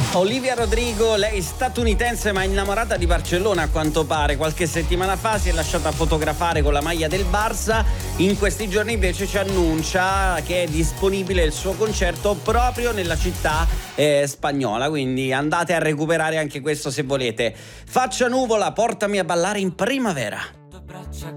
Olivia Rodrigo, lei statunitense ma innamorata di Barcellona a quanto pare. Qualche settimana fa si è lasciata fotografare con la maglia del Barça. In questi giorni invece ci annuncia che è disponibile il suo concerto proprio nella città spagnola, quindi andate a recuperare anche questo se volete. Faccia nuvola, portami a ballare in primavera. Braccia